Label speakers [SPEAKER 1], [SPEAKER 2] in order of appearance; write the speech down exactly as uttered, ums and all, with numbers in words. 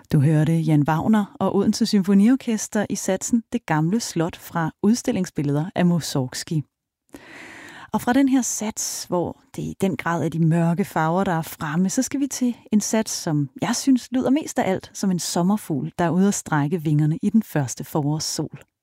[SPEAKER 1] Du hørte Jan Wagner og Odense Symfoniorkester i satsen Det Gamle Slot fra udstillingsbilleder af Mussorgsky. Og fra den her sats, hvor det i den grad er de mørke farver, der er fremme, så skal vi til en sats, som jeg synes lyder mest af alt som en sommerfugl, der er ude at strække vingerne i den første forårssol.